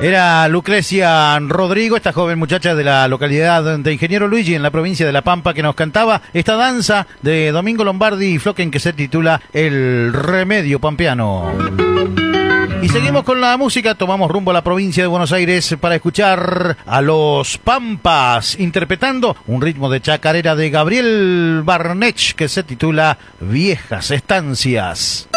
Era Lucrecia Rodrigo, esta joven muchacha de la localidad de Ingeniero Luigi, en la provincia de La Pampa, que nos cantaba esta danza de Domingo Lombardi y Flocken que se titula El Remedio Pampeano. Y seguimos con la música, tomamos rumbo a la provincia de Buenos Aires para escuchar a Los Pampas interpretando un ritmo de chacarera de Gabriel Barnech que se titula Viejas Estancias.